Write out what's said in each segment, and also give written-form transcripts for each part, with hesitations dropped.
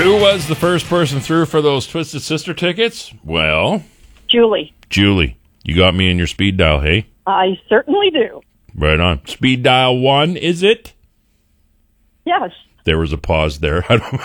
Who was the first person through for those Twisted Sister tickets? Well, Julie. Julie, you got me in your speed dial, hey? I certainly do. Right on. Speed dial 1, is it? Yes. There was a pause there.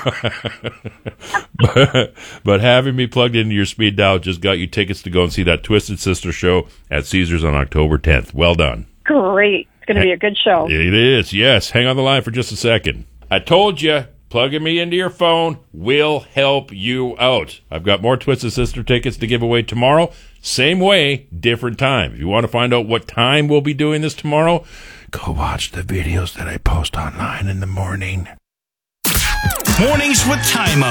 but having me plugged into your speed dial just got you tickets to go and see that Twisted Sister show at Caesars on October 10th. Well done. Great. It's going to be a good show. It is, yes. Hang on the line for just a second. I told you, plugging me into your phone will help you out. I've got more Twisted Sister tickets to give away tomorrow. Same way, different time. If you want to find out what time we'll be doing this tomorrow, go watch the videos that I post online in the morning. Mornings with Tymo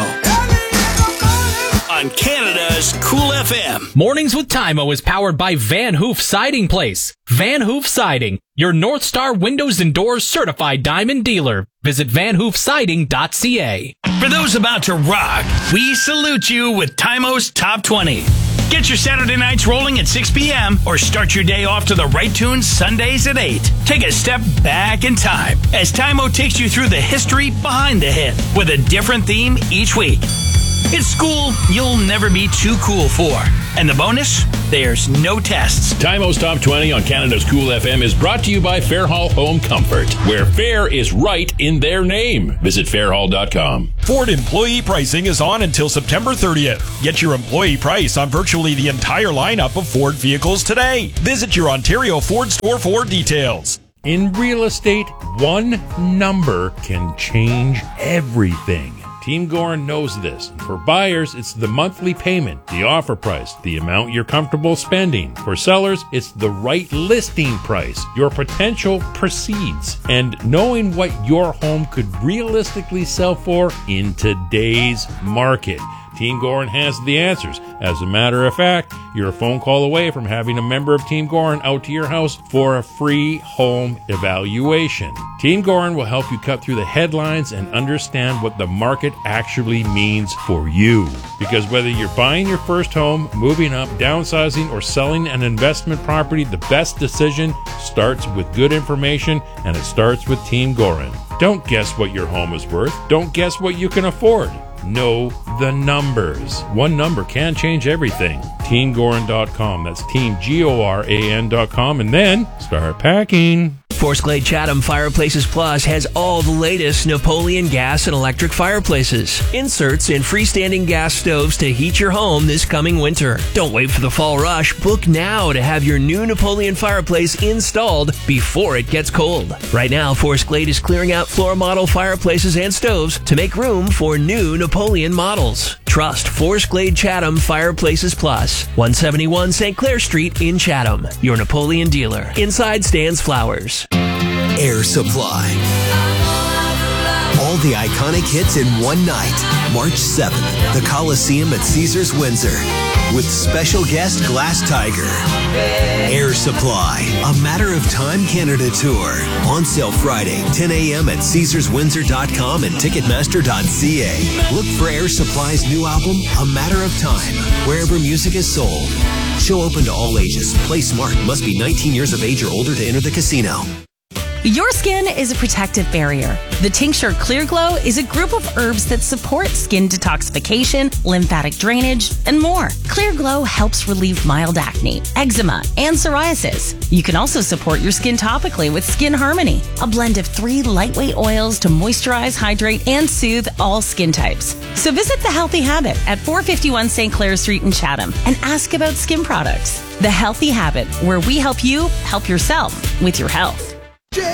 on Canada's Cool FM. Mornings with Tymo is powered by Van Hoof Siding Place. Van Hoof Siding, your North Star Windows and Doors certified diamond dealer. Visit vanhoofsiding.ca. For those about to rock, we salute you with Tymo's Top 20. Get your Saturday nights rolling at 6 p.m. or start your day off to the right tunes Sundays at 8. Take a step back in time as Tymo takes you through the history behind the hit with a different theme each week. It's school you'll never be too cool for. And the bonus? There's no tests. Tymo's Top 20 on Canada's Cool FM is brought to you by Fairhall Home Comfort, where fair is right in their name. Visit fairhall.com. Ford employee pricing is on until September 30th. Get your employee price on virtually the entire lineup of Ford vehicles today. Visit your Ontario Ford store for details. In real estate, one number can change everything. Team Gorin knows this. For buyers, it's the monthly payment, the offer price, the amount you're comfortable spending. For sellers, it's the right listing price. Your potential precedes. And knowing what your home could realistically sell for in today's market. Team Gorin has the answers. As a matter of fact, you're a phone call away from having a member of Team Gorin out to your house for a free home evaluation. Team Gorin will help you cut through the headlines and understand what the market actually means for you. Because whether you're buying your first home, moving up, downsizing, or selling an investment property, the best decision starts with good information, and it starts with Team Gorin. Don't guess what your home is worth. Don't guess what you can afford. Know the numbers. One number can change everything. TeamGorin.com. That's TeamGoran.com. And then start packing. Forest Glade Chatham Fireplaces Plus has all the latest Napoleon gas and electric fireplaces. Inserts and freestanding gas stoves to heat your home this coming winter. Don't wait for the fall rush. Book now to have your new Napoleon fireplace installed before it gets cold. Right now, Forest Glade is clearing out floor model fireplaces and stoves to make room for new Napoleon models. Trust Forest Glade Chatham Fireplaces Plus, 171 St. Clair Street in Chatham. Your Napoleon dealer. Inside stands flowers. Air Supply. All the iconic hits in one night. March 7th, the Coliseum at Caesars Windsor. With special guest Glass Tiger. Air Supply, a Matter of Time Canada tour. On sale Friday, 10 a.m. at CaesarsWindsor.com and Ticketmaster.ca. Look for Air Supply's new album, A Matter of Time, wherever music is sold. Show open to all ages. Play smart. Must be 19 years of age or older to enter the casino. Your skin is a protective barrier. The tincture Clear Glow is a group of herbs that support skin detoxification, lymphatic drainage, and more. Clear Glow helps relieve mild acne, eczema, and psoriasis. You can also support your skin topically with Skin Harmony, a blend of 3 lightweight oils to moisturize, hydrate, and soothe all skin types. So visit The Healthy Habit at 451 St. Clair Street in Chatham and ask about skin products. The Healthy Habit, where we help you help yourself with your health.